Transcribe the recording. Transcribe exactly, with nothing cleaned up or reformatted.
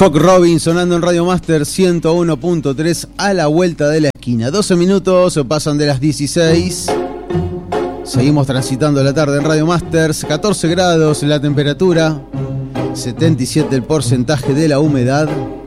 Cock Robin sonando en Radio Master ciento uno punto tres a la vuelta de la esquina. doce minutos pasan de las dieciséis. Seguimos transitando la tarde en Radio Masters. catorce grados la temperatura, setenta y siete el porcentaje de la humedad.